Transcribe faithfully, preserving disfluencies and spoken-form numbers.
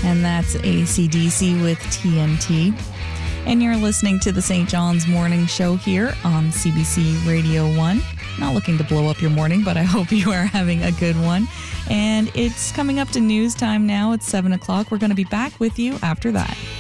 And that's A C D C with T N T. And you're listening to the Saint John's Morning Show here on C B C Radio one. Not looking to blow up your morning, but I hope you are having a good one. And it's coming up to news time now. It's seven o'clock. We're going to be back with you after that.